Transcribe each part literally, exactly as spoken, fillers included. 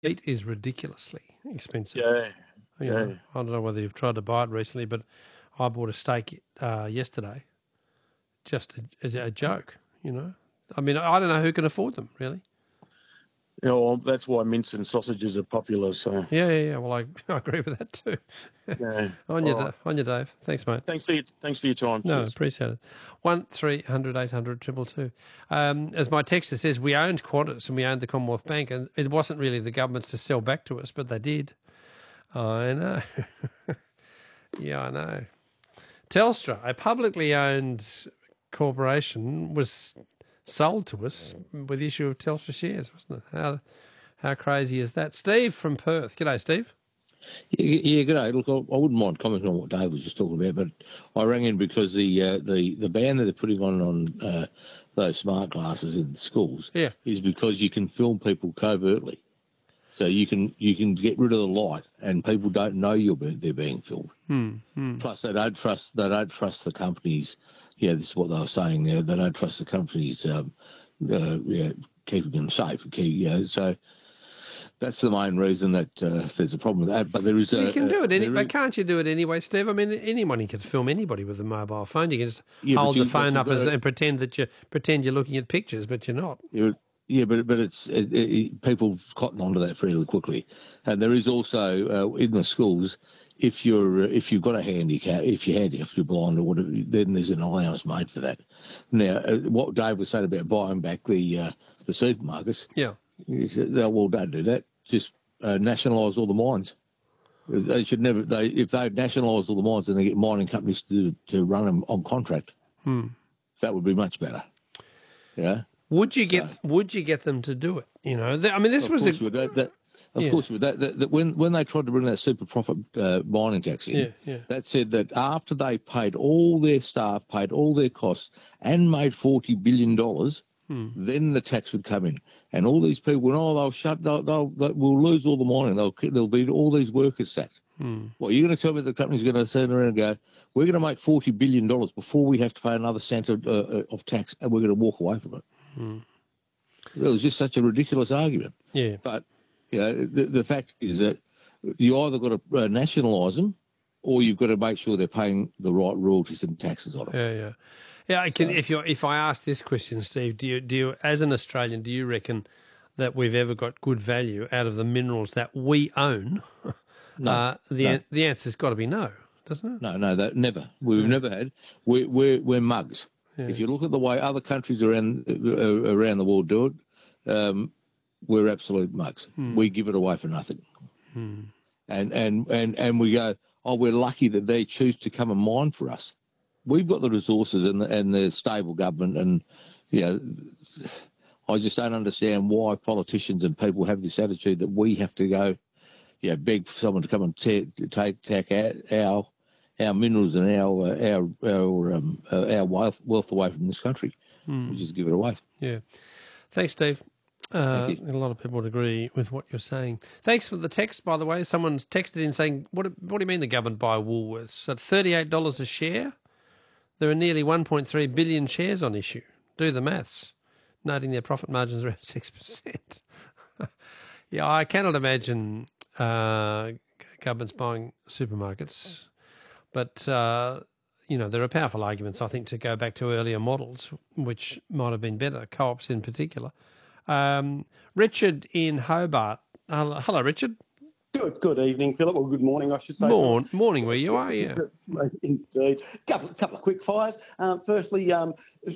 Meat is ridiculously expensive. Yeah, You yeah. know, I don't know whether you've tried to buy it recently, but I bought a steak uh, yesterday. Just a, a, a joke, you know. I mean, I don't know who can afford them, really. You know, well, that's why mince and sausages are popular. So Yeah, yeah, yeah. Well, I, I agree with that too. yeah. on All you, right. on you, Dave. Thanks, mate. Thanks for your, thanks for your time. No, Cheers. appreciate it. One three hundred eight hundred triple two. Um, as my texter says, we owned Qantas and we owned the Commonwealth Bank, and it wasn't really the government's to sell back to us, but they did. I know. Yeah, I know. Telstra, a publicly owned corporation, was sold to us with the issue of Telstra shares, wasn't it? How how crazy is that? Steve from Perth. G'day, Steve. Yeah, yeah, g'day. Look, I, I wouldn't mind commenting on what Dave was just talking about, but I rang in because the uh, the the ban that they're putting on on uh, those smart glasses in schools Yeah. is because you can film people covertly, so you can you can get rid of the light, and people don't know you're being, they're being filmed. Hmm. Hmm. Plus, they don't trust they don't trust the companies. Yeah, this is what they were saying there. They don't trust the companies. Um, uh, yeah, keeping them safe. Keep, you know, so. That's the main reason that uh, there's a problem with that. But there is a... You can do it, any, but is, can't you do it anyway, Steve? I mean, anyone can film anybody with a mobile phone. You can just yeah, hold you, the phone up as, but, and pretend that you pretend you're looking at pictures, but you're not. You're, yeah, but but it's it, it, people cotton onto that fairly quickly, and there is also uh, in the schools, if you're if you've got a handicap, if you're handicapped, if you're blind or whatever, then there's an allowance made for that. Now, uh, what Dave was saying about buying back the uh, the supermarkets, Yeah. he said, well, don't do that. Just uh, nationalise all the mines. They should never. They if they nationalise all the mines and they get mining companies to to run them on contract, Hmm. that would be much better. Yeah. Would you So, get Would you get them to do it? You know, I mean, this of was course a you would. That, that, of yeah. course you would. That, that, that when when they tried to bring that super profit uh, mining tax in, Yeah, yeah. that said that after they paid all their staff, paid all their costs, and made forty billion dollars, Hmm. then the tax would come in. And all these people, went, oh, they'll shut, they'll, they'll, they'll we'll lose all the mining. They'll there'll be all these workers sacked. Hmm. Well, you're going to tell me the company's going to turn around and go, we're going to make forty billion dollars before we have to pay another cent of, uh, of tax, and we're going to walk away from it. Hmm. It was just such a ridiculous argument. Yeah. But you know, the, the fact is that you either got to uh, nationalise them, or you've got to make sure they're paying the right royalties and taxes on them. Yeah, yeah, yeah. I can. So, if you if I ask this question, Steve, do you do you, as an Australian, do you reckon that we've ever got good value out of the minerals that we own? No, uh, the no. the answer's got to be no, doesn't it? No, no, that never. We've never had. We're we're, we're mugs. Yeah. If you look at the way other countries around uh, around the world do it, um, we're absolute mugs. Hmm. We give it away for nothing. Hmm. And, and and and we go, oh, we're lucky that they choose to come and mine for us. We've got the resources and the, and the stable government, and you know, I just don't understand why politicians and people have this attitude that we have to go, yeah, beg for someone to come and ta- take take our, our our minerals and our uh, our our um, uh, our wealth, wealth away from this country. Hmm. We just give it away. Yeah. Thanks, Steve. Uh, Thank you. a lot of people would agree with what you're saying. Thanks for the text, by the way. Someone's texted in saying, "What? What do you mean the government buy Woolworths at thirty-eight dollars a share? There are nearly one point three billion shares on issue. Do the maths." Noting their profit margins around six percent. Yeah, I cannot imagine uh, governments buying supermarkets, but uh, you know there are powerful arguments, I think, to go back to earlier models, which might have been better, co-ops in particular. Um, Richard in Hobart. Hello, hello, Richard. Good, good evening, Philip, or good morning, I should say. Morn, morning, where you are, yeah. Indeed. Couple, couple of quick fires. Um, firstly, um,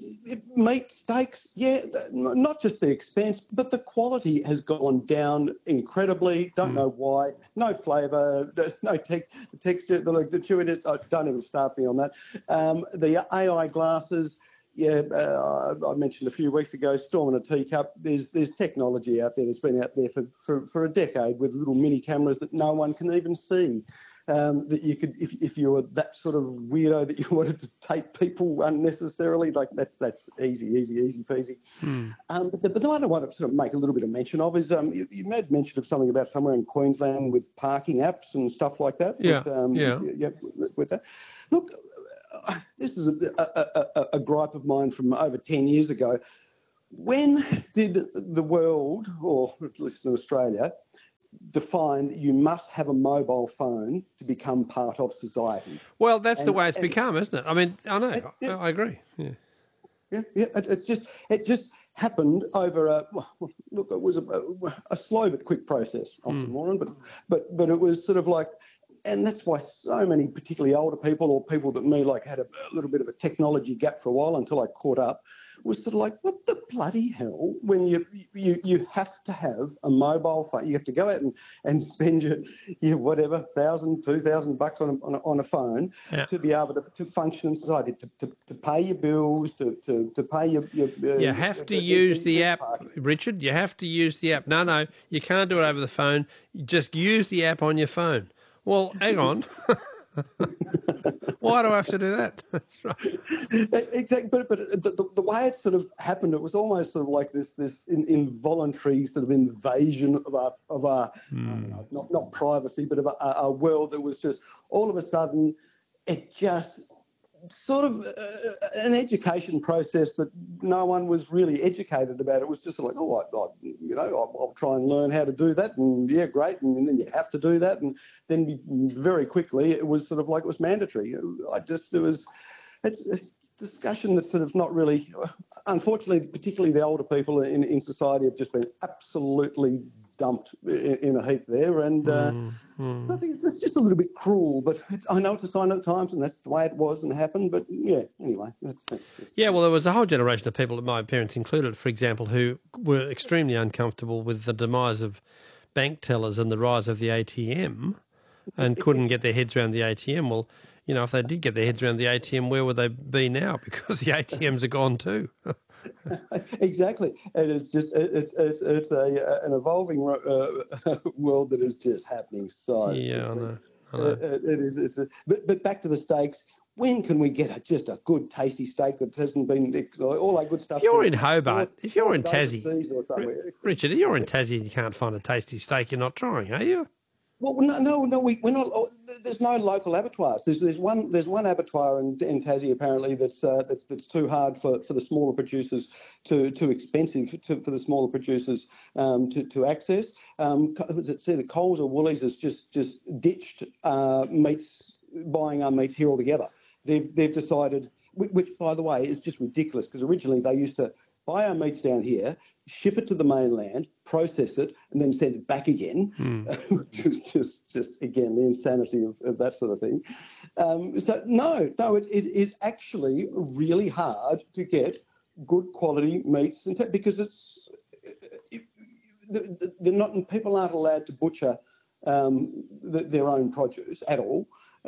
meat, steaks, yeah, not just the expense, but the quality has gone down incredibly. Don't mm. know why. No flavour, no te- texture, the, the chewiness. Oh, don't even start me on that. Um, the A I glasses. Yeah, uh, I mentioned a few weeks ago, storm in a teacup. There's there's technology out there that's been out there for, for, for a decade with little mini cameras that no one can even see. Um, that you could, if if you were that sort of weirdo that you wanted to tape people unnecessarily, like that's that's easy, easy, easy peasy. Hmm. Um, but, the, but the one I want to sort of make a little bit of mention of is um, you, you made mention of something about somewhere in Queensland with parking apps and stuff like that. Yeah, with, um, yeah, yeah, with, with that. Look. This is a, a, a, a gripe of mine from over ten years ago. When did the world, or at least in Australia, defined you must have a mobile phone to become part of society. Well, that's and, the way it's and, become, isn't it? I mean, I know, it, it, I, I agree. Yeah, yeah, yeah. It, it just it just happened over a well, look. It was a, a slow but quick process, oxymoron, mm. but but but it was sort of like. And that's why so many, particularly older people or people that me like had a, a little bit of a technology gap for a while until I caught up, was sort of like, what the bloody hell? When you you you have to have a mobile phone, you have to go out and, and spend your, your whatever thousand, two thousand bucks on a, on a, on a phone yeah. to be able to, to function in society, to, to, to pay your bills, to to, to pay your. your you your, have your, to your, use your, the app, party. Richard. You have to use the app. No, no, you can't do it over the phone. You just use the app on your phone. Well, hang on. Why do I have to do that? That's right. Exactly, but but the, the way it sort of happened, it was almost sort of like this this involuntary sort of invasion of our of our mm. uh, not not privacy, but of a, a world that was just all of a sudden it just sort of uh, an education process that no one was really educated about. It was just like, oh, I, I, you know, I'll, I'll try and learn how to do that, and yeah, great, and, and then you have to do that, and then very quickly it was sort of like it was mandatory. I just it was it's, it's discussion that's sort of not really, unfortunately, particularly the older people in in society have just been absolutely dumped in, in a heap there, and uh, mm, mm. I think it's just a little bit cruel, but it's, I know it's a sign of the times, and that's the way it was and happened, but yeah, anyway. That's, that's just... Yeah, well, there was a whole generation of people, my parents included, for example, who were extremely uncomfortable with the demise of bank tellers and the rise of the A T M and couldn't get their heads around the A T M. Well, you know, if they did get their heads around the A T M, where would they be now? Because the A T Ms are gone too. Exactly, and it's just it's it's it's a an evolving uh, world that is just happening. So yeah, I know. I know. It, it is. It's a, but but back to the steaks. When can we get a, just a good, tasty steak that hasn't been all that good stuff? If you're in Hobart, if you're in Tassie, Richard, if you're in Tassie and you can't find a tasty steak, you're not trying, are you? Well, no, no, no. We, we're not. Oh, there's no local abattoirs. There's, there's one. There's one abattoir in, in Tassie apparently that's uh, that's that's too hard for, for the smaller producers, too too expensive to, for the smaller producers um, to to access. Um, was it see the Coles or Woolies has just just ditched uh, meats, buying our meats here altogether. They've they've decided, which by the way is just ridiculous because originally they used to buy our meats down here, ship it to the mainland, process it, and then send it back again, mm. which is just, just, again, the insanity of, of that sort of thing. Um, so, no, no, it, it is actually really hard to get good quality meats and t- because it's it, they're not, people aren't allowed to butcher um, the, their own produce at all.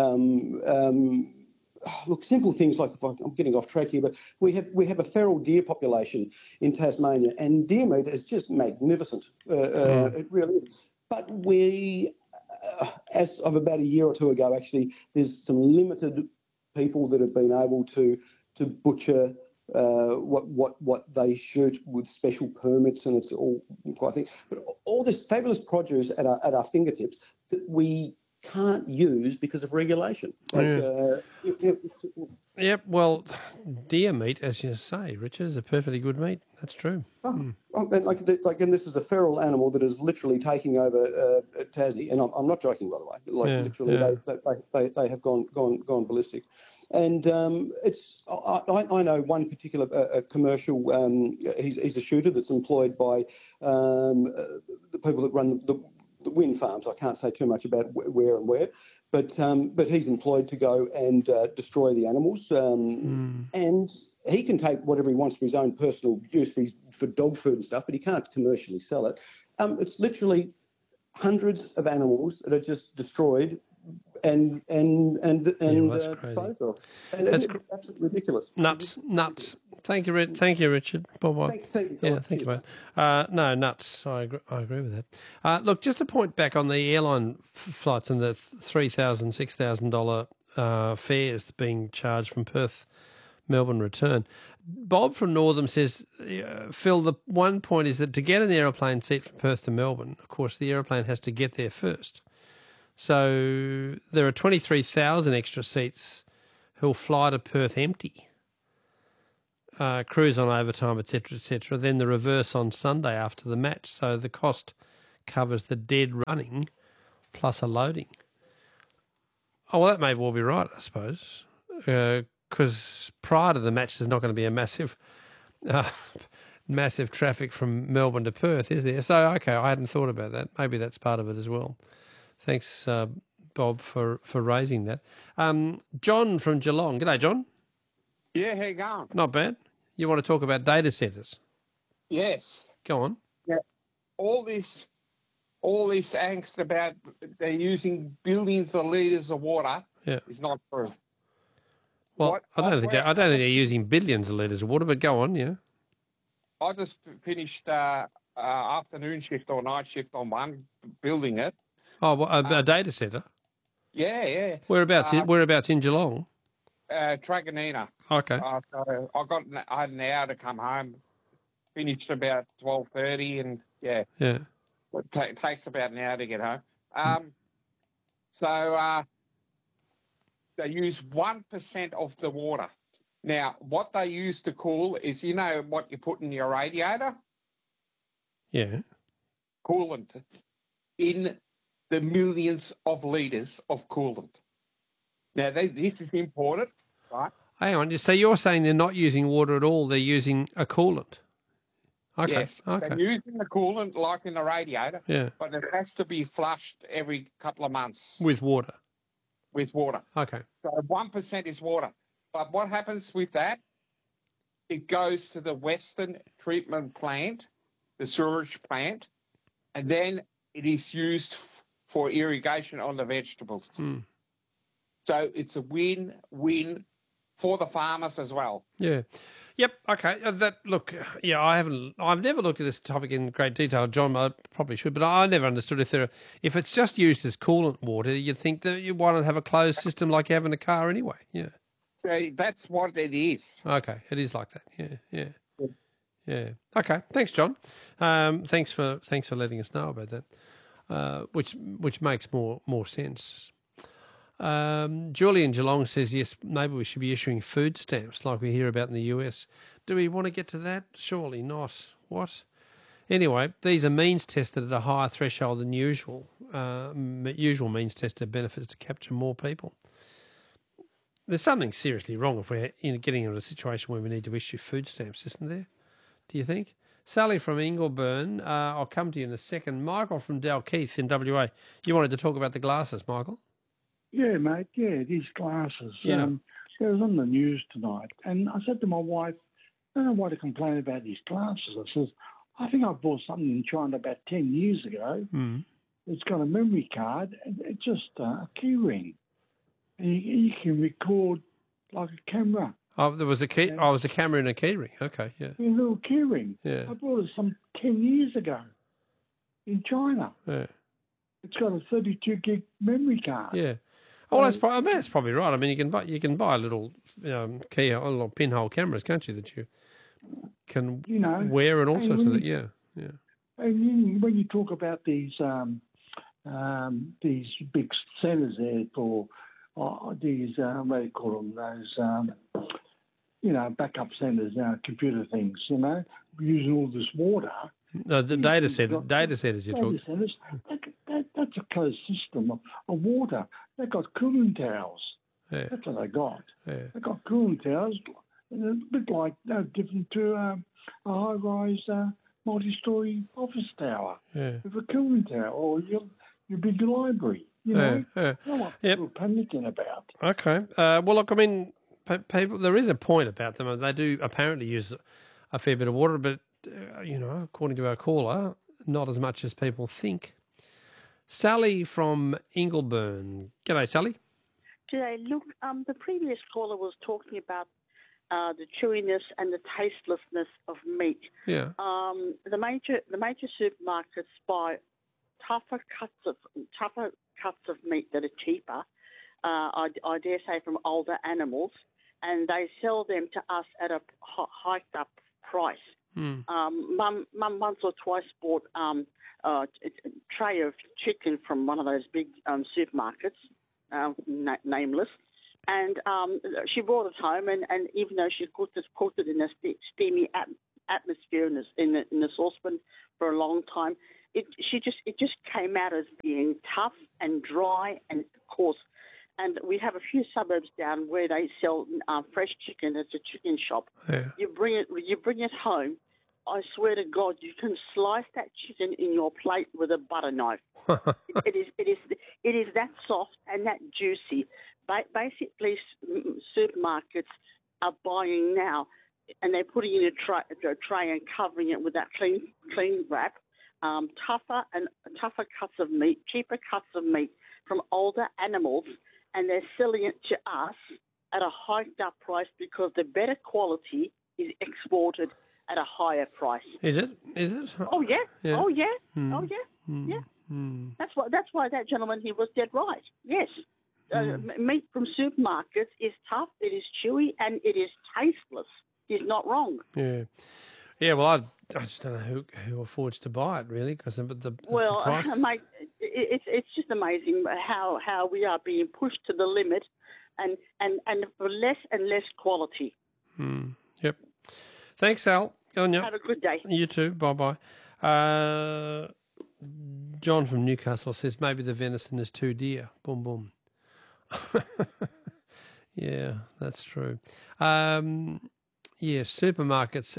Um, um, Look, simple things like, if I'm getting off track here, but we have we have a feral deer population in Tasmania, and deer meat is just magnificent. Uh, mm. uh, it really is. But we, uh, as of about a year or two ago, actually, there's some limited people that have been able to to butcher uh, what what what they shoot with special permits, and it's all quite thing. But all this fabulous produce at our at our fingertips that we can't use because of regulation. Like, yeah. uh, it, it, it, yep, well, deer meat, as you say, Richard, is a perfectly good meat. That's true. Oh, mm. oh, and like, like, and this is a feral animal that is literally taking over uh, Tassie, and I'm, I'm not joking, by the way. Like, yeah, literally, yeah. They, they, they, they have gone gone gone ballistic. And um, it's I, I know one particular uh, commercial. Um, he's, he's a shooter that's employed by um, uh, the people that run the, the the wind farms. I can't say too much about where and where, but um, but he's employed to go and uh, destroy the animals, um, mm. and he can take whatever he wants for his own personal use for, his, for dog food and stuff, but he can't commercially sell it. Um, it's literally hundreds of animals that are just destroyed and and and and yeah, uh, disposed of. And that's it's absolutely ridiculous. Nuts, nuts. Thank you, Thank you, Richard. Bye bye. Thank, thank you. Yeah, thank you, mate. Uh, no, nuts. I agree, I agree with that. Uh, look, just to point back on the airline f- flights and the three thousand dollars, six thousand dollars uh, fares being charged from Perth, Melbourne return. Bob from Northam says, uh, Phil, the one point is that to get an aeroplane seat from Perth to Melbourne, of course, the aeroplane has to get there first. So there are twenty-three thousand extra seats who'll fly to Perth empty. Uh, cruise on overtime, et cetera, et cetera. Then the reverse on Sunday after the match. So the cost covers the dead running plus a loading. Oh, well, that may well be right, I suppose, because uh, prior to the match, there's not going to be a massive, uh, massive traffic from Melbourne to Perth, is there? So, okay, I hadn't thought about that. Maybe that's part of it as well. Thanks, uh, Bob, for, for raising that. Um, John from Geelong. G'day, John. Yeah, how you going? Not bad. You want to talk about data centres? Yes. Go on. Yeah. All this, all this angst about they're using billions of litres of water yeah. is not true. Well, what, I don't think I don't think they're using billions of litres of water, but go on, yeah. I just finished uh, uh, afternoon shift or night shift on one building it. Oh, well, a, um, a data centre. Yeah, yeah. Whereabouts? Uh, in, whereabouts in Geelong? Uh, Truganina. Okay. Uh, so I got I had an hour to come home. Finished about twelve thirty, and yeah, yeah, it, t- it takes about an hour to get home. Um, so uh, they use one percent of the water. Now, what they use to cool is, you know, what you put in your radiator. Yeah. Coolant in the millions of litres of coolant. Now, they, this is imported, right? Hang on. So you're saying they're not using water at all? They're using a coolant. Okay. Yes, okay. they're using the coolant like in the radiator, yeah. but it has to be flushed every couple of months. With water? With water. Okay. So one percent is water. But what happens with that? It goes to the Western treatment plant, the sewage plant, and then it is used for irrigation on the vegetables. Hmm. So it's a win-win for the farmers as well. Yeah. Yep. Okay. Uh, that look. Yeah, I haven't. I've never looked at this topic in great detail, John. I probably should, but I never understood if there. Are, if it's just used as coolant water, you'd think that you want to have a closed system like you have in a car anyway. Yeah. So that's what it is. Okay, it is like that. Yeah. Yeah. Yeah. Okay. Thanks, John. Um, thanks for thanks for letting us know about that, uh, which which makes more more sense. Um, Julian Geelong says, yes, maybe we should be issuing food stamps like we hear about in the U S. Do we want to get to that? Surely not. What? Anyway, these are means tested at a higher threshold than usual. Uh, usual means tested benefits to capture more people. There's something seriously wrong if we're in getting into a situation where we need to issue food stamps, isn't there? Do you think? Sally from Ingleburn, uh, I'll come to you in a second. Michael from Dalkeith in W A. You wanted to talk about the glasses, Michael? Yeah, mate, yeah, these glasses. Yeah. Um, it was on the news tonight, and I said to my wife, I don't know why to complain about these glasses. I says, I think I bought something in China about ten years ago. Mm. It's got a memory card, and it's just uh, a key ring. And you, you can record like a camera. Oh, there was a key. Yeah. Oh, it was a camera and a key ring. Okay, yeah. A little key ring. Yeah. I bought it some ten years ago in China. Yeah. It's got a thirty-two gig memory card. Yeah. Oh, that's probably, I mean, that's probably right. I mean, you can buy you can buy little um, key, little pinhole cameras, can't you? That you can You know, wear and all and sorts of when that. Yeah, yeah. And you, when you talk about these um, um, these big centres there for uh, these, uh, what do you call them, those, um, you know, backup centres, uh, computer things, you know, using all this water. No, the data center, data centers you're data talking. centres, that, that, that's a closed system of, of water. They've got cooling towers. Yeah, That's what they got. yeah, They've got cooling towers, and a bit like, no different to um, a high-rise uh, multi-storey office tower yeah. with a cooling tower or your, your big library, you know. Yeah, yeah. That's what Yep. people are panicking about. Okay. Uh, well, look, I mean, pe- people. There is a point about them. They do apparently use a fair bit of water, but uh, you know, according to our caller, not as much as people think. Sally from Ingleburn. G'day, Sally. G'day. Look, um, the previous caller was talking about uh, the chewiness and the tastelessness of meat. Yeah. Um, the major the major supermarkets buy tougher cuts of tougher cuts of meat that are cheaper. Uh, I, I dare say from older animals, and they sell them to us at a hiked up price. Mm. Um, Mum, Mum once or twice bought um, a tray of chicken from one of those big um, supermarkets, uh, na- nameless, and um, she brought it home. And, and even though she cooked it, cooked it in a st- steamy at- atmosphere in, this, in, the, in the saucepan for a long time, it she just it just came out as being tough and dry and coarse. And we have a few suburbs down where they sell uh, fresh chicken. It's a chicken shop. Yeah. You bring it, you bring it home. I swear to God, you can slice that chicken in your plate with a butter knife. it, it is, it is, it is that soft and that juicy. Ba- basically, supermarkets are buying now, and they're putting it in a tray, a tray and covering it with that clean, clean wrap. Um, tougher and tougher cuts of meat, cheaper cuts of meat from older animals. And they're selling it to us at a hiked up price because the better quality is exported at a higher price. Is it? Is it? Oh yeah. Yeah. Oh yeah. Mm. Oh yeah. Mm. Yeah. Mm. That's why. That's why that gentleman he was dead right. Yes. Mm. Uh, meat from supermarkets is tough. It is chewy and it is tasteless. He's not wrong. Yeah. Yeah. Well, I, I just don't know who who affords to buy it really, because the, the well, the price. mate, it's it's just amazing how how we are being pushed to the limit, and and and for less and less quality. Mm. Yep. Thanks, Al. Go on, yep. Have a good day. You too. Bye bye. Uh, John from Newcastle says maybe the venison is too dear. Boom boom. Yeah, that's true. Um, yeah, supermarkets.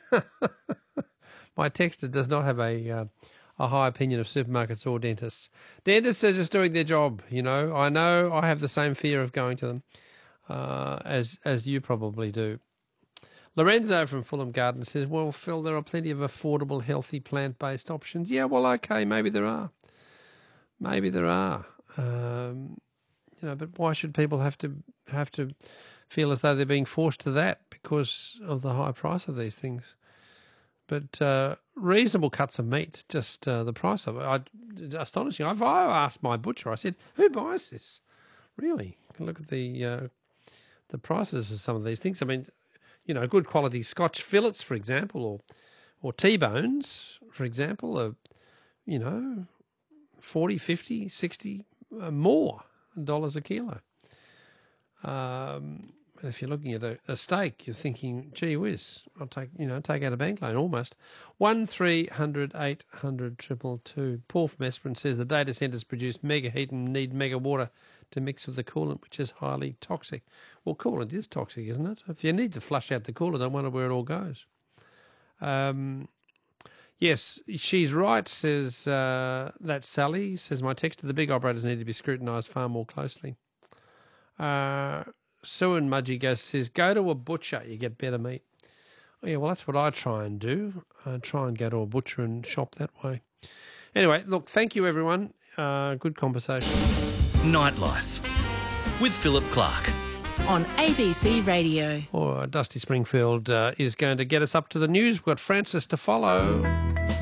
My texter does not have a uh, a high opinion of supermarkets or dentists. Dentists are just doing their job, you know. I know I have the same fear of going to them uh, as as you probably do. Lorenzo from Fulham Garden says, well, Phil, there are plenty of affordable, healthy, plant-based options. Yeah, well, okay, maybe there are. Maybe there are. Um, you know, but why should people have to have to feel as though they're being forced to that because of the high price of these things? But uh, reasonable cuts of meat, just uh, the price of it. I, astonishing. I've I asked my butcher, I said, who buys this? Really? You can look at the uh, the prices of some of these things. I mean, you know, good quality Scotch fillets, for example, or or T-bones, for example, are, you know, forty, fifty, sixty uh, more dollars a kilo. Um, and if you're looking at a, a steak, you're thinking, gee whiz, I'll take, you know, take out a bank loan almost. One three hundred eight hundred triple two. Paul from Esperance says the data centres produce mega heat and need mega water to mix with the coolant, which is highly toxic. Well, coolant is toxic, isn't it? If you need to flush out the coolant, I wonder where it all goes. Um, yes, she's right, says uh, that Sally, says my texter, the big operators need to be scrutinised far more closely. Uh, Sue and Mudgy goes, says, go to a butcher, you get better meat. Oh, yeah, well, that's what I try and do. I try and go to a butcher and shop that way. Anyway, look, thank you, everyone. Uh, good conversation. Nightlife with Philip Clark on A B C Radio. Oh, Dusty Springfield uh, is going to get us up to the news. We've got Francis to follow.